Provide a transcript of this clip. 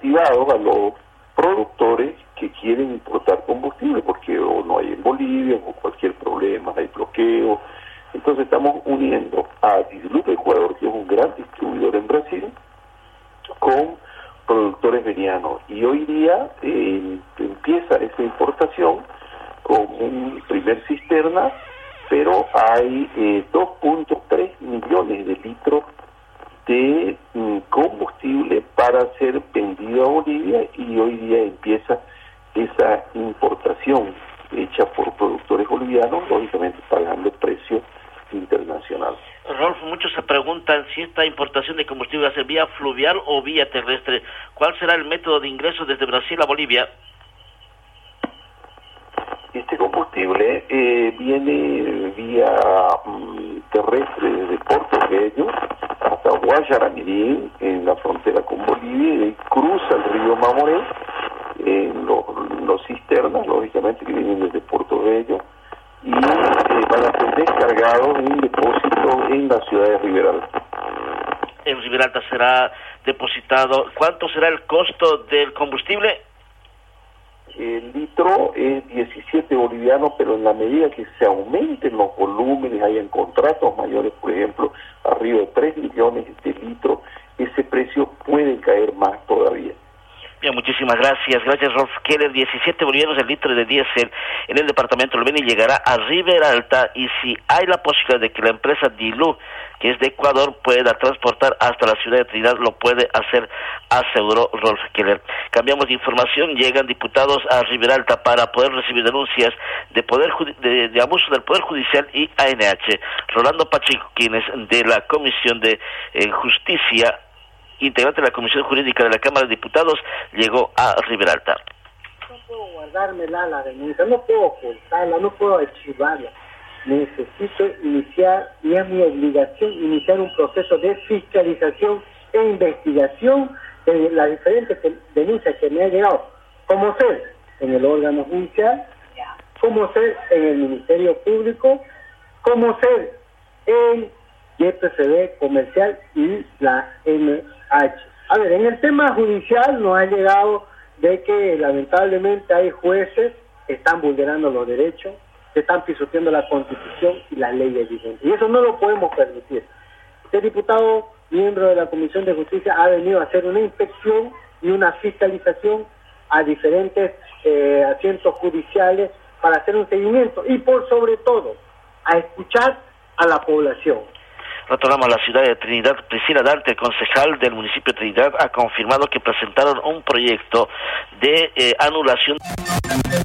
incentivados a los productores que quieren importar combustible, porque o no hay en Bolivia, o cualquier problema, hay bloqueo. Entonces estamos uniendo a Dislup Ecuador, que es un gran distribuidor en Brasil, con productores venianos. Y hoy día empieza esa importación con un primer cisterna, pero hay 2.3 millones de litros de combustible para ser vendido a Bolivia, y hoy día empieza esa importación hecha por productores bolivianos, lógicamente pagando precio internacional. Rolf, muchos se preguntan si esta importación de combustible va a ser vía fluvial o vía terrestre. ¿Cuál será el método de ingreso desde Brasil a Bolivia? Este combustible viene vía terrestre desde Porto Velho hasta Guajará-Mirim, en la frontera con Bolivia, y cruza el río Mamoré en los cisternas, lógicamente, que vienen desde Porto Velho, y van a ser descargados en depósitos en la ciudad de Riberalta. En Riberalta será depositado. ¿Cuánto será el costo del combustible? El litro es 17 bolivianos, pero en la medida que se aumenten los volúmenes, hayan contratos mayores, por ejemplo, arriba de 3 millones de litros, ese precio puede caer más todavía. Bien, muchísimas gracias. Gracias, Rolf Keller. 17 bolivianos el litro de diésel en el departamento del Beni llegará a Riberalta, y si hay la posibilidad de que la empresa Dislup, que es de Ecuador, pueda transportar hasta la ciudad de Trinidad, lo puede hacer, aseguró Rolf Keller. Cambiamos de información. Llegan diputados a Riberalta para poder recibir denuncias de abuso del Poder Judicial y ANH. Rolando Pacheco, quien es de la Comisión de Justicia, integrante de la Comisión Jurídica de la Cámara de Diputados, llegó a Riberalta. No puedo guardármela la denuncia, no puedo ocultarla, no puedo archivarla. Necesito iniciar, y es mi obligación, iniciar un proceso de fiscalización e investigación de las diferentes denuncias que me han llegado, como ser en el órgano judicial, como ser en el Ministerio Público, como ser en YPFB Comercial y la MH. A ver, en el tema judicial nos ha llegado de que lamentablemente hay jueces que están vulnerando los derechos, que están pisoteando la Constitución y las leyes vigentes. Y eso no lo podemos permitir. Este diputado, miembro de la Comisión de Justicia, ha venido a hacer una inspección y una fiscalización a diferentes asientos judiciales para hacer un seguimiento y, por sobre todo, a escuchar a la población. Retornamos a la ciudad de Trinidad. Priscila Darte, concejal del municipio de Trinidad, ha confirmado que presentaron un proyecto de anulación